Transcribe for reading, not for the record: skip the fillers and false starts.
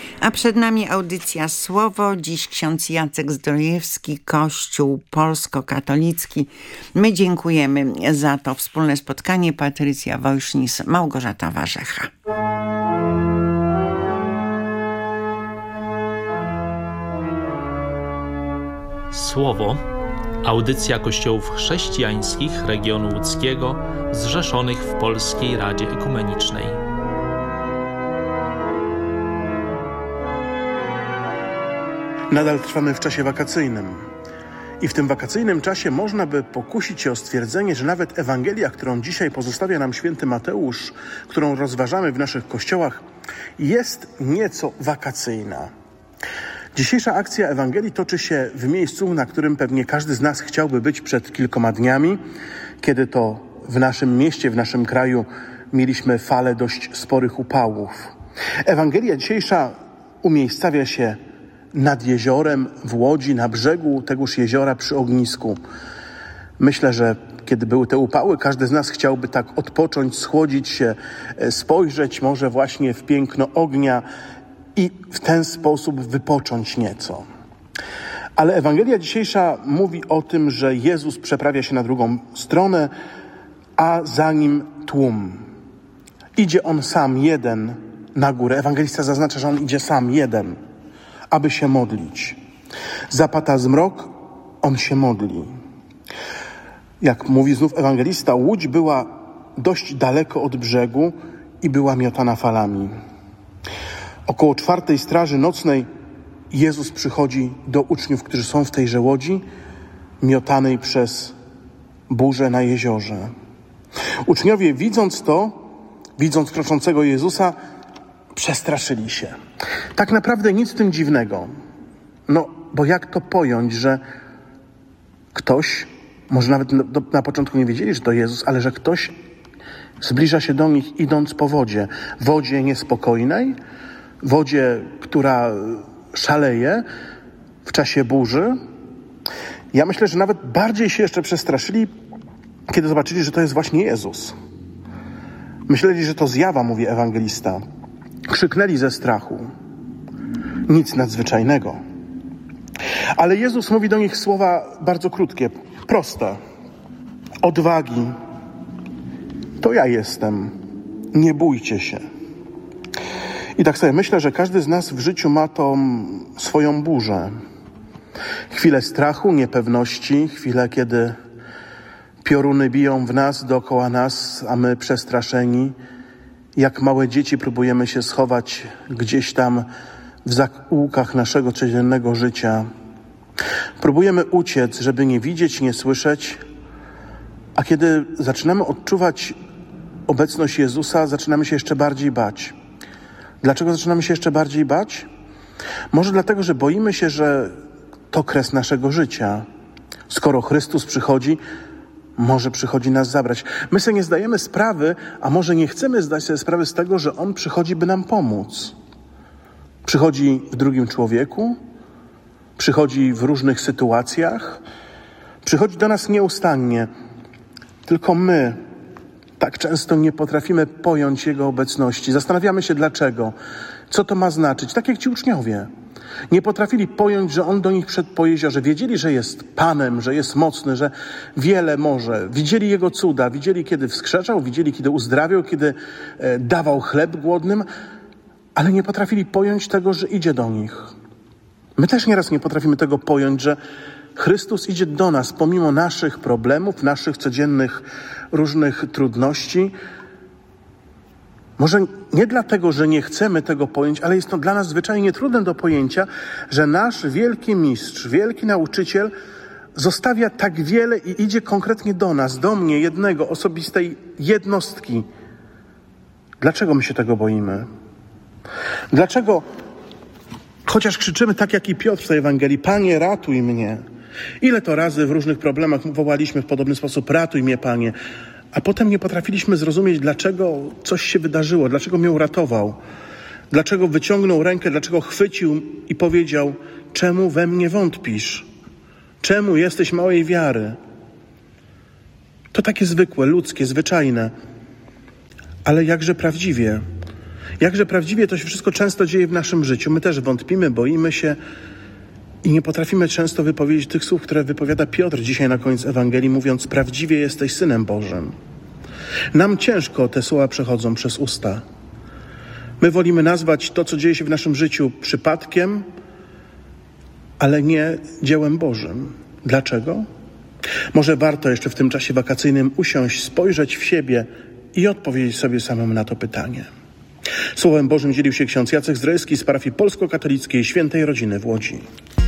A przed nami audycja Słowo. Dziś ksiądz Jacek Zdrojewski, Kościół Polsko-Katolicki. My dziękujemy za to wspólne spotkanie. Patrycja Wojsznis, Małgorzata Warzecha. Słowo. Audycja kościołów chrześcijańskich regionu łódzkiego zrzeszonych w Polskiej Radzie Ekumenicznej. Nadal trwamy w czasie wakacyjnym. I w tym wakacyjnym czasie można by pokusić się o stwierdzenie, że nawet Ewangelia, którą dzisiaj pozostawia nam święty Mateusz, którą rozważamy w naszych kościołach, jest nieco wakacyjna. Dzisiejsza akcja Ewangelii toczy się w miejscu, na którym pewnie każdy z nas chciałby być przed kilkoma dniami, kiedy to w naszym mieście, w naszym kraju mieliśmy falę dość sporych upałów. Ewangelia dzisiejsza umiejscawia się nad jeziorem w Łodzi, na brzegu tegoż jeziora przy ognisku. Myślę, że kiedy były te upały, każdy z nas chciałby tak odpocząć, schłodzić się, spojrzeć może właśnie w piękno ognia i w ten sposób wypocząć nieco. Ale Ewangelia dzisiejsza mówi o tym, że Jezus przeprawia się na drugą stronę, a za nim tłum. Idzie on sam, jeden, na górę. Ewangelista zaznacza, że on idzie sam, jeden, aby się modlić. Zapada zmrok, on się modli. Jak mówi znów ewangelista, łódź była dość daleko od brzegu i była miotana falami. Około 4 straży nocnej Jezus przychodzi do uczniów, którzy są w tejże łodzi, miotanej przez burzę na jeziorze. Uczniowie widząc kroczącego Jezusa, przestraszyli się. Tak naprawdę nic w tym dziwnego. Bo jak to pojąć, że ktoś, może nawet na początku nie wiedzieli, że to Jezus, ale że ktoś zbliża się do nich idąc po wodzie. Wodzie niespokojnej, wodzie, która szaleje w czasie burzy. Ja myślę, że nawet bardziej się jeszcze przestraszyli, kiedy zobaczyli, że to jest właśnie Jezus. Myśleli, że to zjawa, mówi ewangelista. Krzyknęli ze strachu. Nic nadzwyczajnego. Ale Jezus mówi do nich słowa bardzo krótkie, proste. Odwagi. To ja jestem. Nie bójcie się. I tak sobie myślę, że każdy z nas w życiu ma tą swoją burzę. Chwilę strachu, niepewności, chwilę, kiedy pioruny biją w nas, dookoła nas, a my przestraszeni, jak małe dzieci próbujemy się schować gdzieś tam w zakółkach naszego codziennego życia. Próbujemy uciec, żeby nie widzieć, nie słyszeć, a kiedy zaczynamy odczuwać obecność Jezusa, zaczynamy się jeszcze bardziej bać. Dlaczego zaczynamy się jeszcze bardziej bać? Może dlatego, że boimy się, że to kres naszego życia. Skoro Chrystus przychodzi, może przychodzi nas zabrać. My sobie nie zdajemy sprawy, a może nie chcemy zdać sobie sprawy z tego, że On przychodzi, by nam pomóc. Przychodzi w drugim człowieku, przychodzi w różnych sytuacjach, przychodzi do nas nieustannie. Tylko my tak często nie potrafimy pojąć Jego obecności. Zastanawiamy się dlaczego, co to ma znaczyć. Tak jak ci uczniowie. Nie potrafili pojąć, że On do nich wszedł po jeziorze. Wiedzieli, że jest Panem, że jest mocny, że wiele może. Widzieli Jego cuda, widzieli, kiedy wskrzeszał, widzieli, kiedy uzdrawiał, kiedy dawał chleb głodnym, ale nie potrafili pojąć tego, że idzie do nich. My też nieraz nie potrafimy tego pojąć, że Chrystus idzie do nas pomimo naszych problemów, naszych codziennych różnych trudności. Może nie dlatego, że nie chcemy tego pojąć, ale jest to dla nas zwyczajnie trudne do pojęcia, że nasz wielki mistrz, wielki nauczyciel zostawia tak wiele i idzie konkretnie do nas, do mnie, jednego, osobistej jednostki. Dlaczego my się tego boimy? Dlaczego, chociaż krzyczymy tak jak i Piotr w tej Ewangelii, Panie, ratuj mnie. Ile to razy w różnych problemach wołaliśmy w podobny sposób, ratuj mnie, Panie. A potem nie potrafiliśmy zrozumieć, dlaczego coś się wydarzyło, dlaczego mnie uratował, dlaczego wyciągnął rękę, dlaczego chwycił i powiedział, czemu we mnie wątpisz? Czemu jesteś małej wiary? To takie zwykłe, ludzkie, zwyczajne, ale jakże prawdziwie. Jakże prawdziwie to się wszystko często dzieje w naszym życiu. My też wątpimy, boimy się i nie potrafimy często wypowiedzieć tych słów, które wypowiada Piotr dzisiaj na koniec Ewangelii, mówiąc: prawdziwie jesteś Synem Bożym. Nam ciężko te słowa przechodzą przez usta. My wolimy nazwać to, co dzieje się w naszym życiu, przypadkiem, ale nie dziełem Bożym. Dlaczego? Może warto jeszcze w tym czasie wakacyjnym usiąść, spojrzeć w siebie i odpowiedzieć sobie samemu na to pytanie. Słowem Bożym dzielił się ksiądz Jacek Zdrojewski z parafii polsko-katolickiej Świętej Rodziny w Łodzi.